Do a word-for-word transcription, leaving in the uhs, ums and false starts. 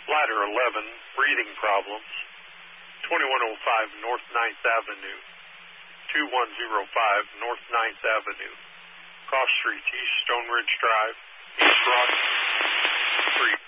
Ladder eleven, breathing problems. twenty-one oh five North ninth Avenue. two one oh five North ninth Avenue. Cross Street, East Stone Ridge Drive, East Broad Street.